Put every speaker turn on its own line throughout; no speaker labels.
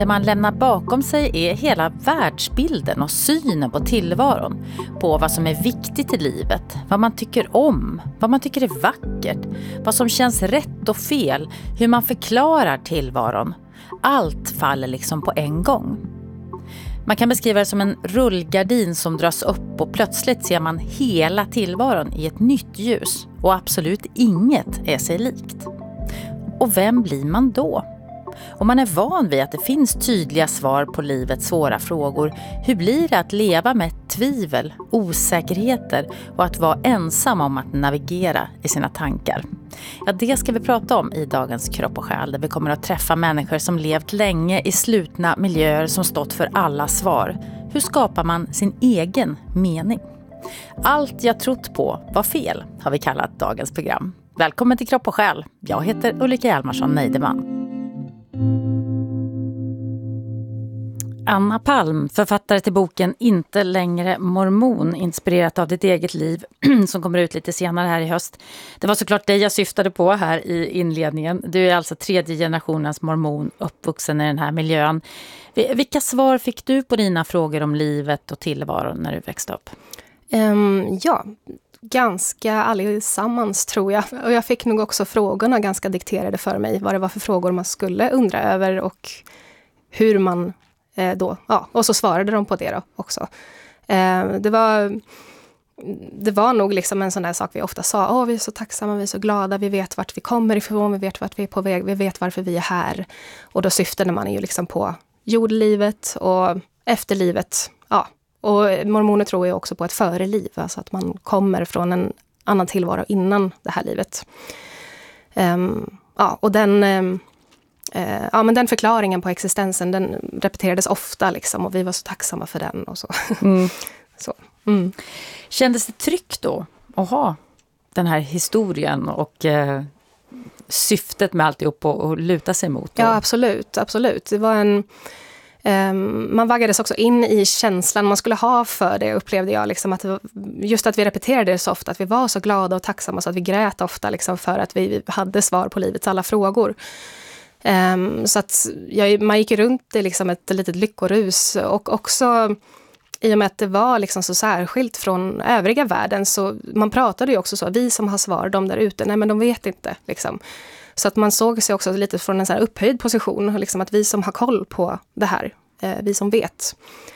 Det man lämnar bakom sig är hela världsbilden och synen på tillvaron, på vad som är viktigt i livet, vad man tycker om, vad man tycker är vackert, vad som känns rätt och fel, hur man förklarar tillvaron. Allt faller liksom på en gång. Man kan beskriva det som en rullgardin som dras upp och plötsligt ser man hela tillvaron i ett nytt ljus och absolut inget är sig likt. Och vem blir man då? Om man är van vid att det finns tydliga svar på livets svåra frågor, hur blir det att leva med tvivel, osäkerheter och att vara ensam om att navigera i sina tankar? Ja, det ska vi prata om i dagens Kropp och själ, där vi kommer att träffa människor som levt länge i slutna miljöer som stått för alla svar. Hur skapar man sin egen mening? Allt jag trott på var fel, har vi kallat dagens program. Välkommen till Kropp och själ. Jag heter Ulrika Hjalmarsson Neideman. Anna Palm, författare till boken Inte längre mormon, inspirerat av ditt eget liv, som kommer ut lite senare här i höst. Det var såklart dig jag syftade på här i inledningen. Du är alltså 3:e generationens mormon, uppvuxen i den här miljön. Vilka svar fick du på dina frågor om livet och tillvaron när du växte upp?
Ja, ganska allesammans tror jag. Och jag fick nog också frågorna ganska dikterade för mig. Vad det var för frågor man skulle undra över och hur man då, ja, och så svarade de på det då också. Det var nog liksom en sån där sak vi ofta sa. Vi är så tacksamma, vi är så glada, vi vet vart vi kommer ifrån, vi vet vart vi är på väg, vi vet varför vi är här. Och då syftade man ju liksom på jordlivet och efterlivet. Ja, och mormoner tror ju också på ett föreliv, alltså att man kommer från en annan tillvaro innan det här livet. Och men den förklaringen på existensen, den repeterades ofta liksom, och vi var så tacksamma för den och så. Så.
Kändes det tryggt då att ha den här historien och syftet med alltihop och luta sig mot?
Ja, absolut. Det var man vaggades också in i känslan man skulle ha för det, upplevde jag. Liksom, att just att vi repeterade det så ofta, att vi var så glada och tacksamma så att vi grät ofta liksom, för att vi hade svar på livets alla frågor. Så att man gick runt i liksom ett litet lyckorus, och också i och med att det var liksom så särskilt från övriga världen, så man pratade ju också så, vi som har svar, de där ute, nej men de vet inte liksom. Så att man såg sig också lite från en så här upphöjd position, liksom att vi som har koll på det här, vi som vet.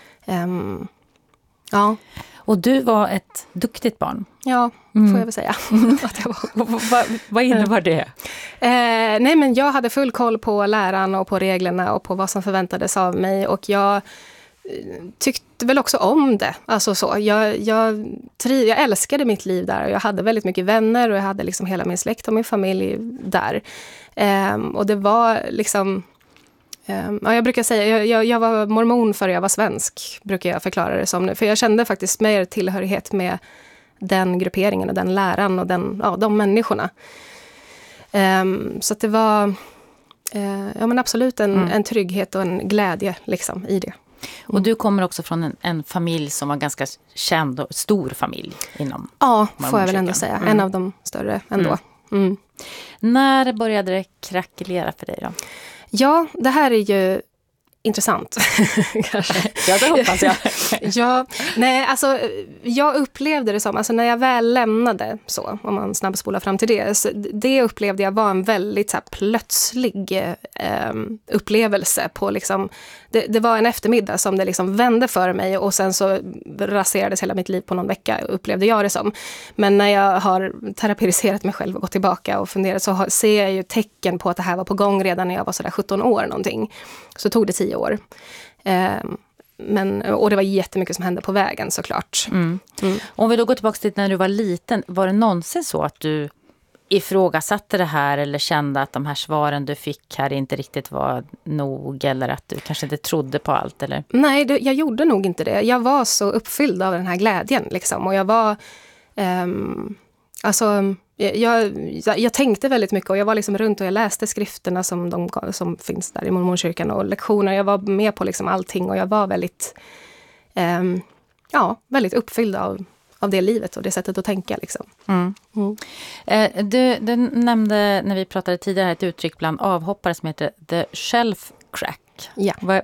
Ja.
Och du var ett duktigt barn.
Ja, får jag väl säga. Att jag var.
Vad innebar det?
Nej, men jag hade full koll på läran och på reglerna och på vad som förväntades av mig. Och jag tyckte väl också om det. Alltså så. Jag älskade mitt liv där, och jag hade väldigt mycket vänner, och jag hade liksom hela min släkt och min familj där. Och det var liksom... jag brukar säga, jag var mormon för jag var svensk, brukar jag förklara det som nu. För jag kände faktiskt mer tillhörighet med den grupperingen och den läran och de människorna. Så att det var men absolut en trygghet och en glädje liksom, i det.
Och du kommer också från en familj som var ganska känd och stor familj inom.
Ja, får jag väl ändå säga. En av de större ändå.
När började det krackelera för dig då?
Ja, det här är ju intressant. Kanske.
Ja, det hoppas jag.
Ja, nej, alltså jag upplevde det som, alltså när jag väl lämnade så, om man snabbspolar fram till det, så det upplevde jag var en väldigt så här, plötslig upplevelse på liksom, det var en eftermiddag som det liksom vände för mig, och sen så raserades hela mitt liv på någon vecka, upplevde jag det som. Men när jag har terapeutiserat mig själv och gått tillbaka och funderat, så ser jag ju tecken på att det här var på gång redan när jag var sådär 17 år någonting. Så tog det 10 år. Och det var jättemycket som hände på vägen såklart.
Om vi då går tillbaka till när du var liten, var det någonsin så att du ifrågasatte det här, eller kände att de här svaren du fick här inte riktigt var nog, eller att du kanske inte trodde på allt? Eller?
Nej, jag gjorde nog inte det. Jag var så uppfylld av den här glädjen liksom, och jag var jag tänkte väldigt mycket, och jag var liksom runt och jag läste skrifterna som finns där i mormonkyrkan och lektioner. Jag var med på liksom allting, och jag var väldigt väldigt uppfylld av det livet och det sättet att tänka liksom.
Du nämnde när vi pratade tidigare ett uttryck bland avhoppare som heter the shelf crack. tack.
Ja.